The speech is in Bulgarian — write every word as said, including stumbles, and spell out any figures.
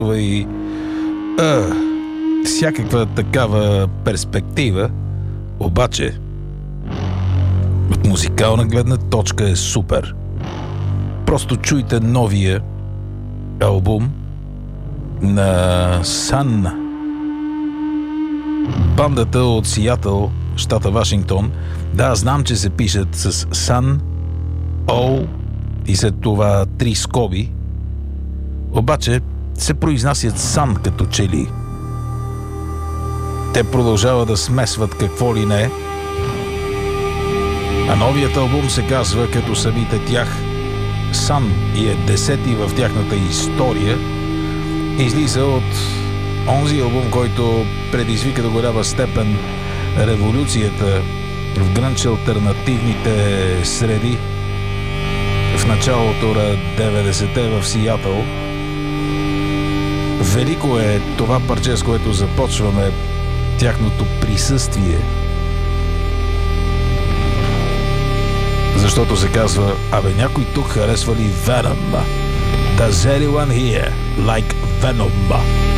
и а, всякаква такава перспектива, обаче от музикална гледна точка е супер. Просто чуйте новия албум на Sun. Бандата от Сиатъл, щата Вашингтон. Да, знам, че се пишат с Sun, O и след това три скоби. Обаче се произнасят Sun като че ли. Те продължават да смесват какво ли не. А новият албум се казва като самите тях Sun и е десети в тяхната история. Излиза от онзи албум, който предизвика до голяма степен революцията в грънч алтернативните среди в началото на деветдесетте в Сиатъл. Велико е това парче, с което започваме тяхното присъствие. Защото се казва, абе някой тук харесва ли Venom? Does anyone here like Venom?